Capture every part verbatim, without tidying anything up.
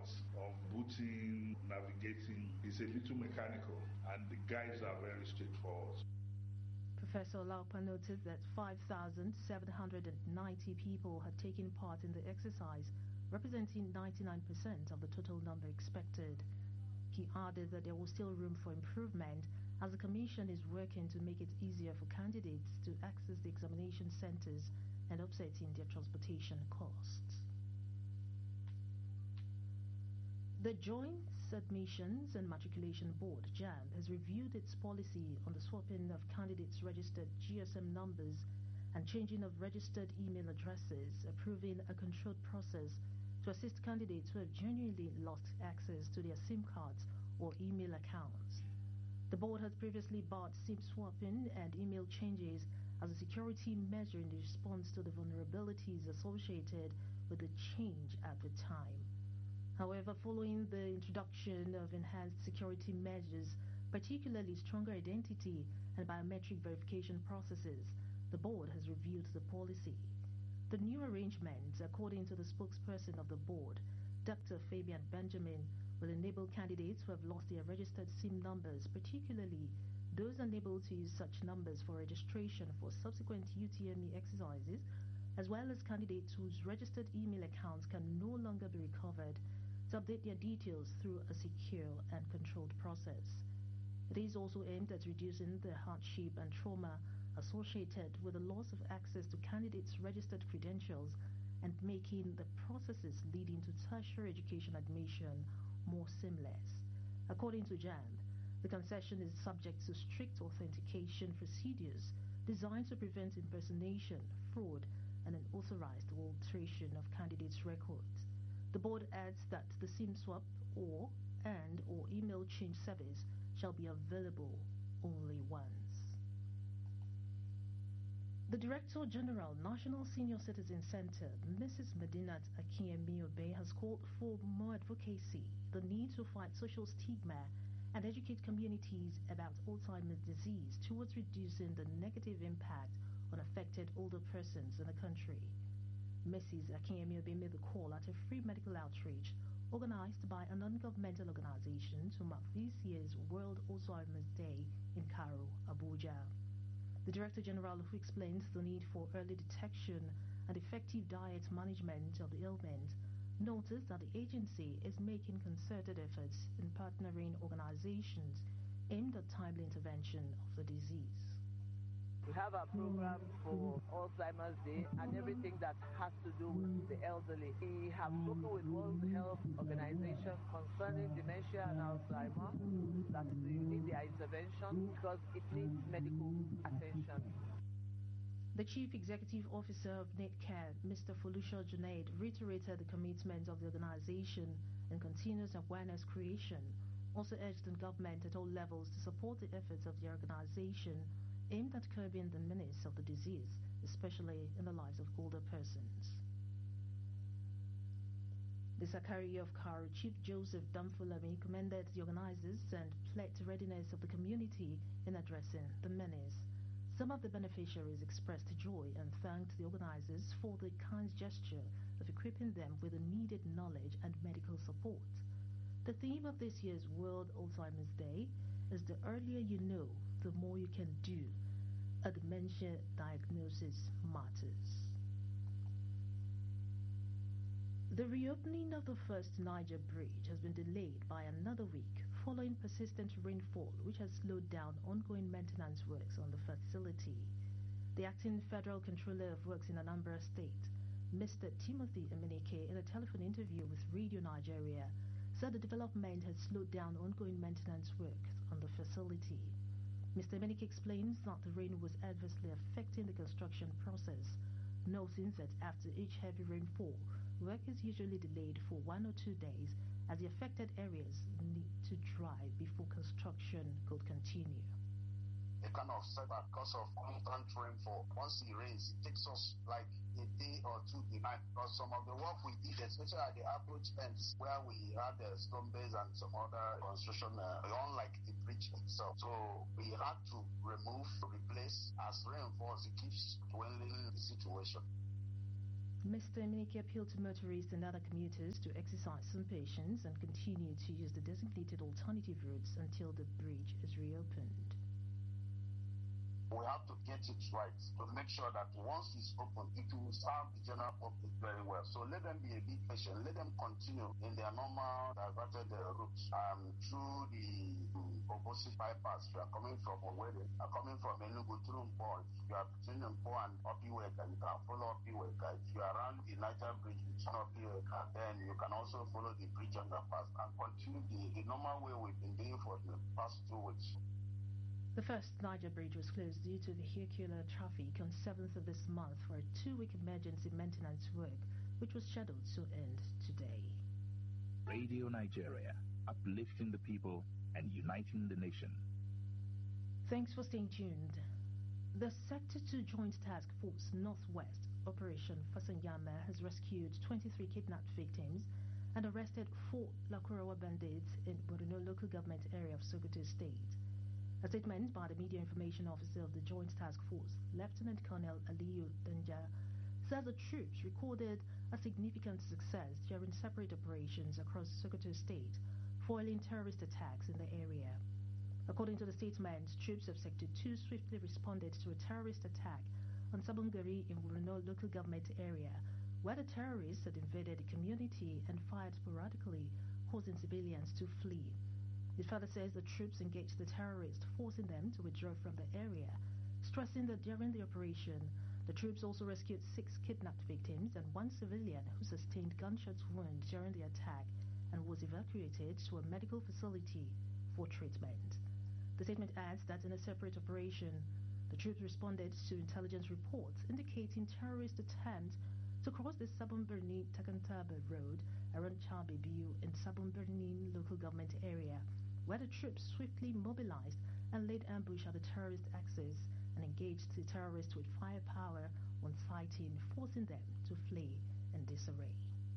of booting, navigating is a little mechanical, and the guides are very straightforward. Professor Laupa noted that five thousand seven hundred ninety people had taken part in the exercise, representing ninety-nine percent of the total number expected. He added that there was still room for improvement as the Commission is working to make it easier for candidates to access the examination centers and offsetting their transportation costs. The Joint Admissions and Matriculation Board, JAMB, has reviewed its policy on the swapping of candidates' registered G S M numbers and changing of registered email addresses, approving a controlled process to assist candidates who have genuinely lost access to their SIM cards or email accounts. The board had previously barred SIM swapping and email changes as a security measure in response to the vulnerabilities associated with the change at the time. However, following the introduction of enhanced security measures, particularly stronger identity and biometric verification processes, the board has reviewed the policy. The new arrangement, according to the spokesperson of the board, Doctor Fabian Benjamin, will enable candidates who have lost their registered SIM numbers, particularly those unable to use such numbers for registration for subsequent U T M E exercises, as well as candidates whose registered email accounts can no longer be recovered, to update their details through a secure and controlled process. It is also aimed at reducing the hardship and trauma associated with the loss of access to candidates' registered credentials and making the processes leading to tertiary education admission more seamless. According to JAMB, the concession is subject to strict authentication procedures designed to prevent impersonation, fraud, and unauthorized alteration of candidates' records. The board adds that the SIM swap or and or email change service shall be available only once. The Director General, National Senior Citizen Center, Missus Medinat Akinyemi-Obey, has called for more advocacy, the need to fight social stigma and educate communities about Alzheimer's disease towards reducing the negative impact on affected older persons in the country. Missus Akinyemi-Obey made the call at a free medical outreach organized by a non-governmental organization to mark this year's World Alzheimer's Day in Cairo, Abuja. The Director General, who explains the need for early detection and effective diet management of the ailment, noticed that the agency is making concerted efforts in partnering organizations aimed at timely intervention of the disease. We have a program for Alzheimer's Day and everything that has to do with the elderly. We have spoken with World Health Organization concerning dementia and Alzheimer, that you need their intervention because it needs medical attention. The Chief Executive Officer of NetCare, Mister Folusho Junaid, reiterated the commitment of the organization in continuous awareness creation, also urged the government at all levels to support the efforts of the organization aimed at curbing the menace of the disease, especially in the lives of older persons. The Secretary of Cairo, Chief Joseph Damfulami, commended the organizers and pledged the readiness of the community in addressing the menace. Some of the beneficiaries expressed joy and thanked the organizers for the kind gesture of equipping them with the needed knowledge and medical support. The theme of this year's World Alzheimer's Day is "The earlier you know, the more you can do. A dementia diagnosis matters." The reopening of the first Niger Bridge has been delayed by another week following persistent rainfall, which has slowed down ongoing maintenance works on the facility. The acting Federal Controller of Works in Anambra State, Mister Timothy Emenike, in a telephone interview with Radio Nigeria, said the development has slowed down ongoing maintenance work on the facility. Mister Emenike explains that the rain was adversely affecting the construction process, noting that after each heavy rainfall, work is usually delayed for one or two days as the affected areas need to dry before construction could continue. A kind of setback because of constant rainfall. Once it rains, it takes us like a day or two the night. Because some of the work we did, especially at the approach ends, where we had the stone base and some other construction, uh, unlike the bridge itself. So we had to remove, replace. As rain falls, it keeps dwelling the situation. Mister Emenike appealed to motorists and other commuters to exercise some patience and continue to use the designated alternative routes until the bridge is reopened. We have to get it right to make sure that once it's open, it will serve the general public very well. So let them be a bit patient. Let them continue in their normal diverted uh, routes um, through the um, opposite bypass. You are coming from Owerri, are coming from Enugu through Mpo. If you are between Mpo and Opiweka, you can follow Opiweka. If you are around the Niger Bridge between Opiweka, then you can also follow the bridge underpass and continue the, the normal way we've been doing for the past two weeks. The first Niger Bridge was closed due to vehicular traffic on seventh of this month for a two-week emergency maintenance work, which was scheduled to end today. Radio Nigeria, uplifting the people and uniting the nation. Thanks for staying tuned. The Sector two Joint Task Force Northwest Operation Fasanyama has rescued twenty-three kidnapped victims and arrested four Lakurawa bandits in Borno local government area of Sokoto State. A statement by the Media Information Officer of the Joint Task Force, Lieutenant Colonel Aliyu Danja, says the troops recorded a significant success during separate operations across Sokoto State, foiling terrorist attacks in the area. According to the statement, troops of Sector two swiftly responded to a terrorist attack on Sabungari in Wurno local government area, where the terrorists had invaded the community and fired sporadically, causing civilians to flee. It further says the troops engaged the terrorists, forcing them to withdraw from the area, stressing that during the operation, the troops also rescued six kidnapped victims and one civilian who sustained gunshot wounds during the attack and was evacuated to a medical facility for treatment. The statement adds that in a separate operation, the troops responded to intelligence reports indicating terrorist attempts to cross the Sabon-Birni-Takantaba Road around Chabibiu in Sabon-Birni local government area, where the troops swiftly mobilized and laid ambush at the terrorist axis and engaged the terrorists with firepower on sighting, forcing them to flee in disarray.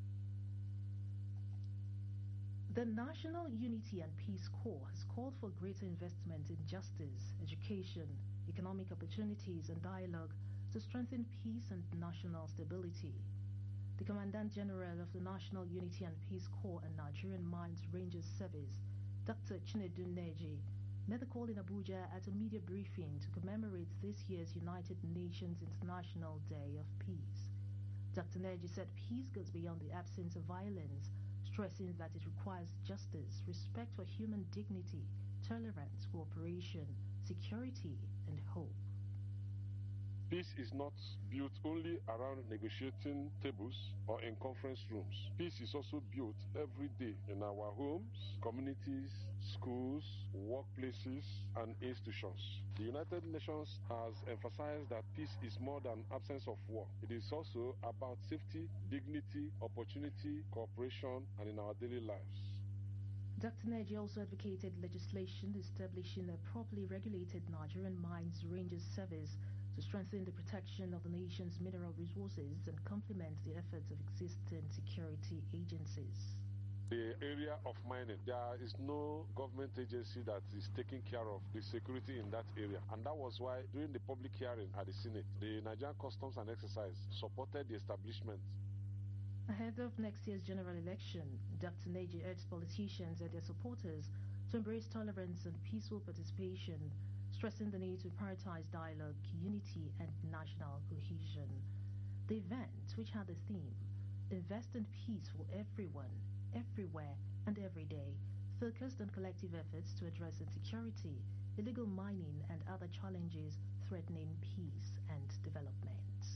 The National Unity and Peace Corps has called for greater investment in justice, education, economic opportunities and dialogue to strengthen peace and national stability. The Commandant General of the National Unity and Peace Corps and Nigerian Mines Rangers Service, Doctor Chinedu Neji, made the call in Abuja at a media briefing to commemorate this year's United Nations International Day of Peace. Doctor Neji said peace goes beyond the absence of violence, stressing that it requires justice, respect for human dignity, tolerance, cooperation, security, and hope. Peace is not built only around negotiating tables or in conference rooms. Peace is also built every day in our homes, communities, schools, workplaces, and institutions. The United Nations has emphasized that peace is more than absence of war. It is also about safety, dignity, opportunity, cooperation, and in our daily lives. Doctor Neji also advocated legislation establishing a properly regulated Nigerian Mines Rangers Service to strengthen the protection of the nation's mineral resources and complement the efforts of existing security agencies. The area of mining, there is no government agency that is taking care of the security in that area. And that was why during the public hearing at the Senate, the Nigerian Customs and Excise supported the establishment. Ahead of next year's general election, Doctor Neji urged politicians and their supporters to embrace tolerance and peaceful participation, stressing the need to prioritize dialogue, unity, and national cohesion. The event, which had the theme, Invest in Peace for Everyone, Everywhere, and Every Day, focused on collective efforts to address insecurity, illegal mining, and other challenges threatening peace and development.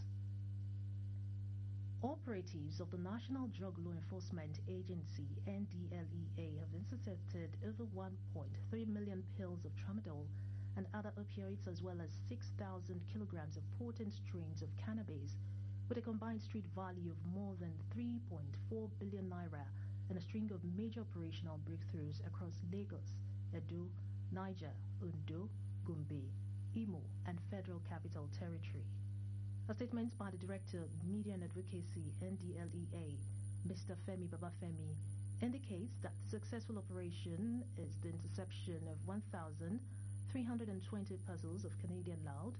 Operatives of the National Drug Law Enforcement Agency, N D L E A, have intercepted over one point three million pills of tramadol and other opioids, as well as six thousand kilograms of potent strains of cannabis, with a combined street value of more than three point four billion naira, and a string of major operational breakthroughs across Lagos, Edo, Niger, Ondo, Gombe, Imo, and Federal Capital Territory. A statement by the Director of Media and Advocacy, N D L E A, Mister Femi Babafemi, indicates that the successful operation is the interception of one thousand three hundred twenty parcels of Canadian loud,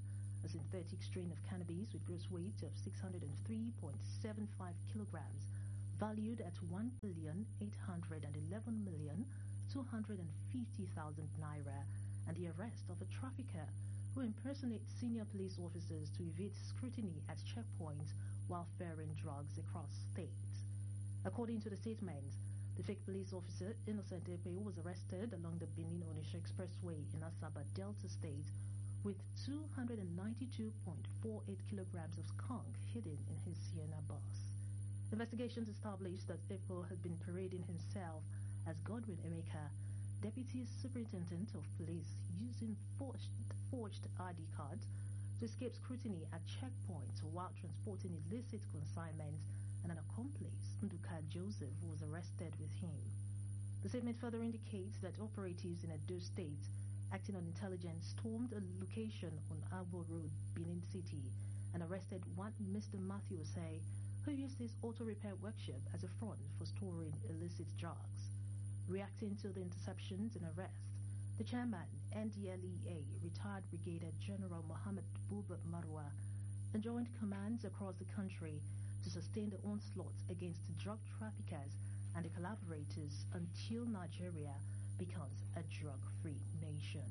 a synthetic strain of cannabis with gross weight of six hundred three point seven five kilograms, valued at one billion eight hundred eleven million two hundred fifty thousand naira, and the arrest of a trafficker who impersonates senior police officers to evade scrutiny at checkpoints while ferrying drugs across states. According to the statement, the fake police officer Innocent Epe was arrested along the Benin-Onisha Expressway in Asaba, Delta State, with two hundred ninety-two point four eight kilograms of skunk hidden in his Sienna bus. Investigations established that Epe had been parading himself as Godwin Emeka, Deputy Superintendent of Police, using forged, forged I D cards to escape scrutiny at checkpoints while transporting illicit consignments, and an accomplice, Nduka Joseph, was arrested with him. The statement further indicates that operatives in Edo State, acting on intelligence, stormed a location on Agbo Road, Benin City, and arrested one Mister Matthew Osei, who used his auto repair workshop as a front for storing illicit drugs. Reacting to the interceptions and arrest, the chairman, N D L E A, retired Brigadier General Mohammed Buba Marwa, enjoined commands across the country to sustain the onslaught against drug traffickers and the collaborators until Nigeria becomes a drug-free nation.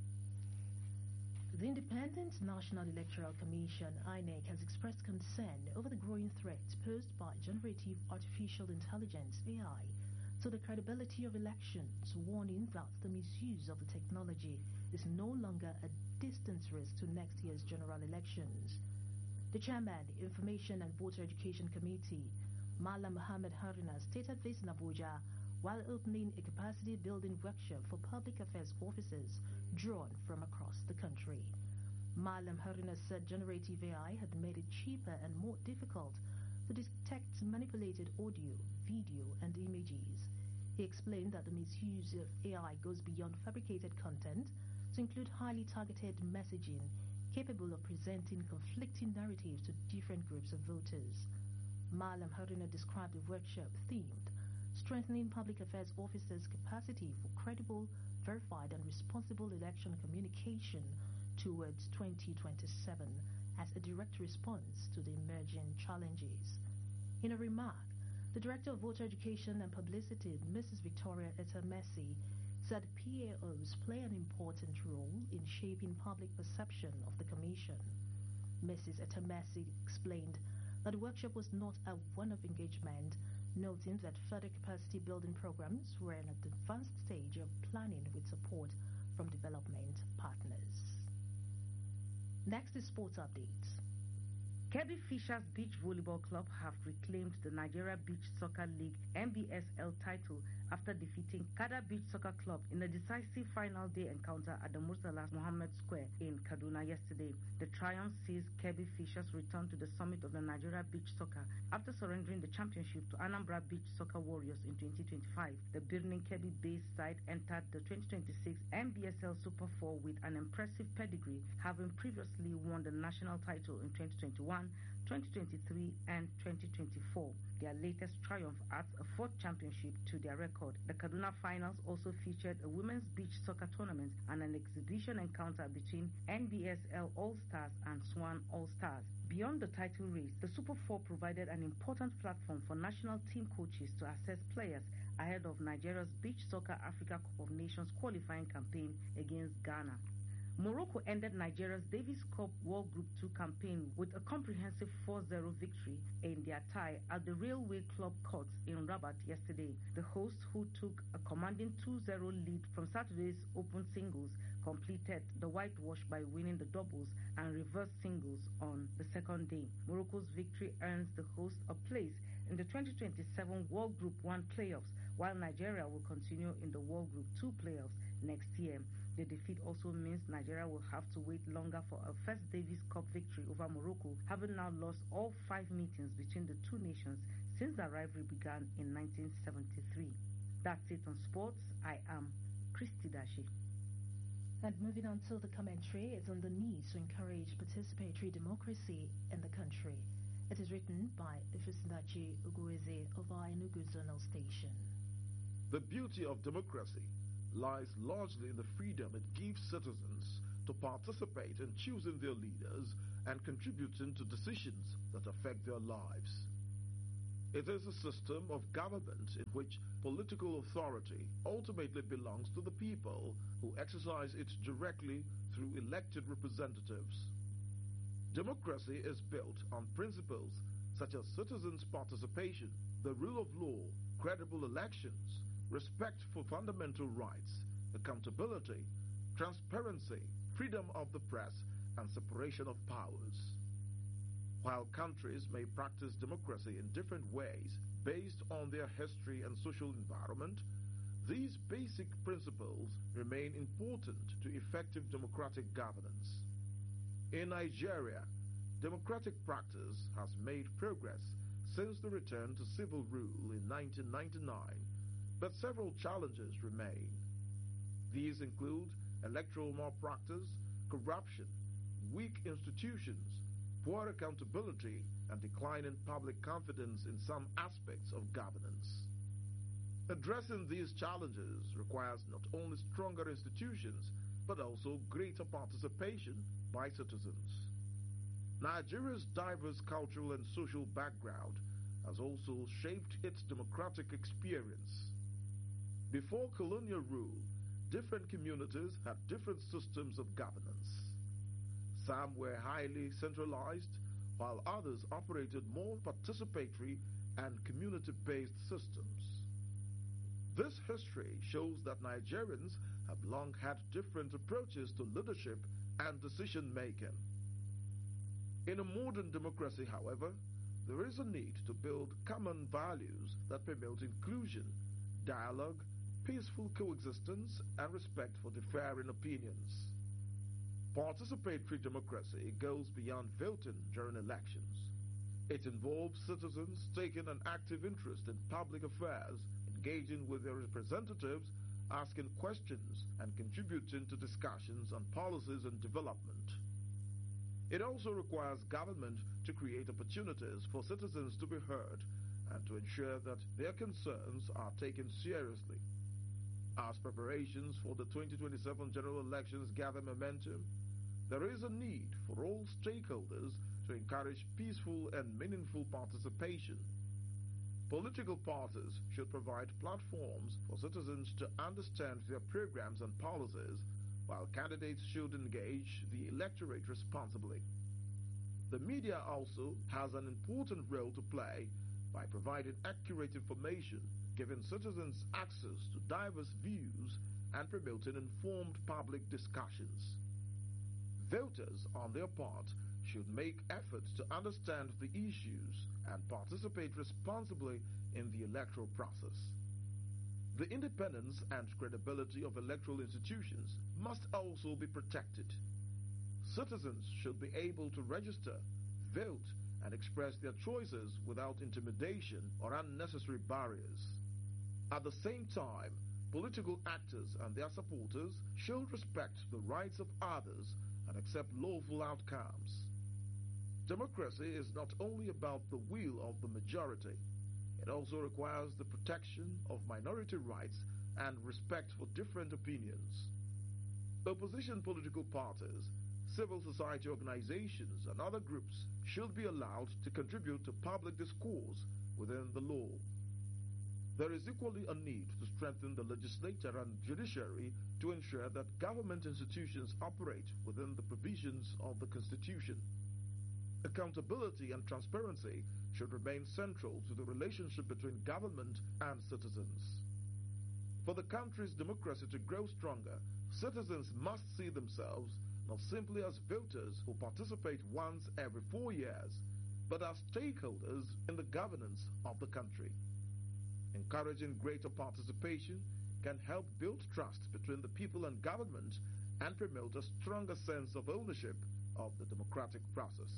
The Independent National Electoral Commission, I N E C, has expressed concern over the growing threat posed by generative artificial intelligence, A I, to the credibility of elections, warning that the misuse of the technology is no longer a distant risk to next year's general elections. The chairman, Information and Voter Education Committee, Malam Mohammed Haruna, stated this in Abuja while opening a capacity-building workshop for public affairs officers drawn from across the country. Malam Haruna said generative A I had made it cheaper and more difficult to detect manipulated audio, video, and images. He explained that the misuse of A I goes beyond fabricated content to include highly targeted messaging capable of presenting conflicting narratives to different groups of voters. Malam Haruna described the workshop themed Strengthening Public Affairs Officers' Capacity for Credible, Verified and Responsible Election Communication towards twenty twenty-seven as a direct response to the emerging challenges. In a remark, the Director of Voter Education and Publicity, Missus Victoria Etamesi, said P A Os play an important role in shaping public perception of the Commission. Missus Etamesi explained that the workshop was not a one-off engagement, noting that further capacity building programs were in an advanced stage of planning with support from development partners. Next is sports updates. Kebbi Fishers Beach Volleyball Club have reclaimed the Nigeria Beach Soccer League N B S L title after defeating Kada Beach Soccer Club in a decisive final day encounter at the Murtala Mohammed Square in Kaduna yesterday. The triumph sees Kebbi Fishers return to the summit of the Nigeria Beach Soccer after surrendering the championship to Anambra Beach Soccer Warriors in twenty twenty-five. The Birnin Kebbi-based side entered the twenty twenty-six N B S L Super four with an impressive pedigree, having previously won the national title in twenty twenty-one, twenty twenty-three and twenty twenty-four. Their latest triumph adds a fourth championship to their record. The Kaduna finals also featured a women's beach soccer tournament and an exhibition encounter between N B S L All-Stars and Swan All-Stars. Beyond the title race, the Super four provided an important platform for national team coaches to assess players ahead of Nigeria's Beach Soccer Africa Cup of Nations qualifying campaign against Ghana. Morocco ended Nigeria's Davis Cup World Group two campaign with a comprehensive four zero victory in their tie at the Railway Club Courts in Rabat yesterday. The hosts, who took a commanding two zero lead from Saturday's open singles, completed the whitewash by winning the doubles and reverse singles on the second day. Morocco's victory earns the host a place in the twenty twenty-seven World Group one playoffs, while Nigeria will continue in the World Group two playoffs next year. The defeat also means Nigeria will have to wait longer for a first Davis Cup victory over Morocco, having now lost all five meetings between the two nations since the rivalry began in nineteen seventy-three. That's it on sports. I am Christy Dashi. And moving on to the commentary, it's on the need to encourage participatory democracy in the country. It is written by Ifesindachi Ugueze of our Enugu Zonal Station. The beauty of democracy lies largely in the freedom it gives citizens to participate in choosing their leaders and contributing to decisions that affect their lives. It is a system of government in which political authority ultimately belongs to the people who exercise it directly through elected representatives. Democracy is built on principles such as citizens' participation, the rule of law, credible elections, respect for fundamental rights, accountability, transparency, freedom of the press, and separation of powers. While countries may practice democracy in different ways based on their history and social environment, these basic principles remain important to effective democratic governance. In Nigeria, democratic practice has made progress since the return to civil rule in nineteen ninety-nine, but several challenges remain. These include electoral malpractice, corruption, weak institutions, poor accountability, and decline in public confidence in some aspects of governance. Addressing these challenges requires not only stronger institutions, but also greater participation by citizens. Nigeria's diverse cultural and social background has also shaped its democratic experience. Before colonial rule, different communities had different systems of governance. Some were highly centralized, while others operated more participatory and community-based systems. This history shows that Nigerians have long had different approaches to leadership and decision-making. In a modern democracy, however, there is a need to build common values that promote inclusion, dialogue, peaceful coexistence, and respect for differing opinions. Participatory democracy goes beyond voting during elections. It involves citizens taking an active interest in public affairs, engaging with their representatives, asking questions, and contributing to discussions on policies and development. It also requires government to create opportunities for citizens to be heard and to ensure that their concerns are taken seriously. As preparations for the twenty twenty-seven general elections gather momentum, there is a need for all stakeholders to encourage peaceful and meaningful participation. Political parties should provide platforms for citizens to understand their programs and policies, while candidates should engage the electorate responsibly. The media also has an important role to play by providing accurate information, giving citizens access to diverse views, and promoting informed public discussions. Voters, on their part, should make efforts to understand the issues and participate responsibly in the electoral process. The independence and credibility of electoral institutions must also be protected. Citizens should be able to register, vote, and express their choices without intimidation or unnecessary barriers. At the same time, political actors and their supporters should respect the rights of others and accept lawful outcomes. Democracy is not only about the will of the majority. It also requires the protection of minority rights and respect for different opinions. Opposition political parties, civil society organizations, and other groups should be allowed to contribute to public discourse within the law. There is equally a need to strengthen the legislature and judiciary to ensure that government institutions operate within the provisions of the Constitution. Accountability and transparency should remain central to the relationship between government and citizens. For the country's democracy to grow stronger, citizens must see themselves not simply as voters who participate once every four years, but as stakeholders in the governance of the country. Encouraging greater participation can help build trust between the people and government and promote a stronger sense of ownership of the democratic process.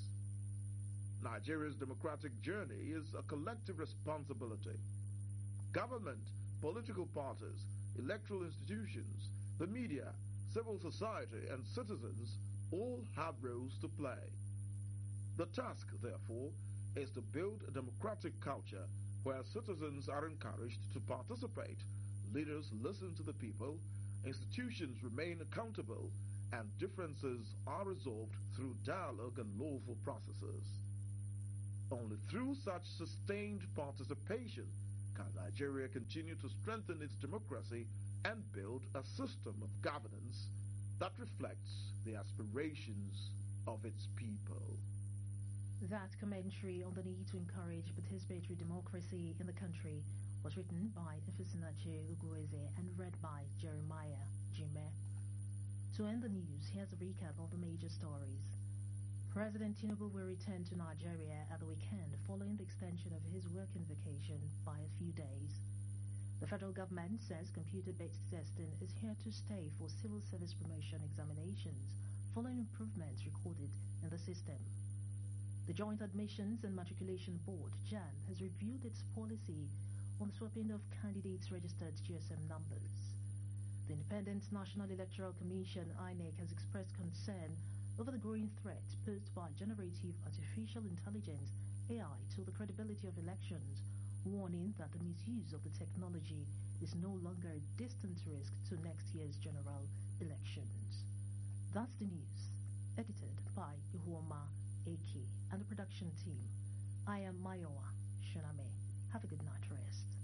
Nigeria's democratic journey is a collective responsibility. Government, political parties, electoral institutions, the media, civil society, and citizens all have roles to play. The task, therefore, is to build a democratic culture where citizens are encouraged to participate, leaders listen to the people, institutions remain accountable, and differences are resolved through dialogue and lawful processes. Only through such sustained participation can Nigeria continue to strengthen its democracy and build a system of governance that reflects the aspirations of its people. That commentary on the need to encourage participatory democracy in the country was written by Ifesinache Ugueze and read by Jeremiah Jime. To end the news, here's a recap of the major stories. President Tinubu will return to Nigeria at the weekend following the extension of his working vacation by a few days. The federal government says computer-based testing is here to stay for civil service promotion examinations following improvements recorded in the system. The Joint Admissions and Matriculation Board, JAMB, has reviewed its policy on the swapping of candidates' registered G S M numbers. The Independent National Electoral Commission, I N E C, has expressed concern over the growing threat posed by generative artificial intelligence, A I, to the credibility of elections, warning that the misuse of the technology is no longer a distant risk to next year's general elections. That's the news, edited by Ihuoma Eki and the production team. I am Mayowa Shiname. Have a good night rest.